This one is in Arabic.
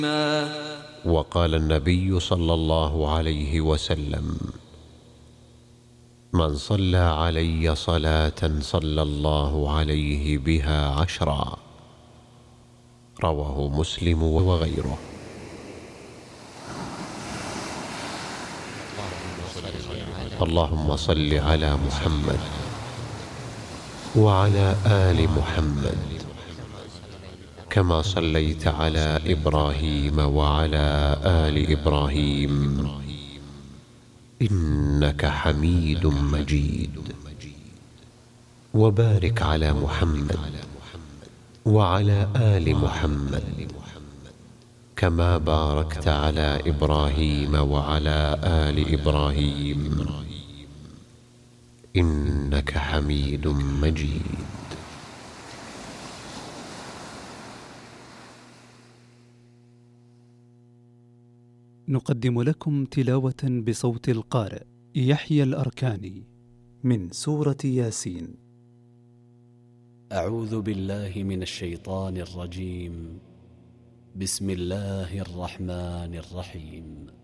وقال النبي صلى الله عليه وسلم: من صلى علي صلاة صلى الله عليه بها 10. رواه مسلم وغيره. اللهم صل على محمد وعلى آل محمد كما صليت على إبراهيم وعلى آل إبراهيم إنك حميد مجيد. وبارك على محمد وعلى آل محمد كما باركت على إبراهيم وعلى آل إبراهيم إنك حميد مجيد. نقدم لكم تلاوة بصوت القارئ يحيى الأركاني من سورة ياسين. أعوذ بالله من الشيطان الرجيم. بسم الله الرحمن الرحيم.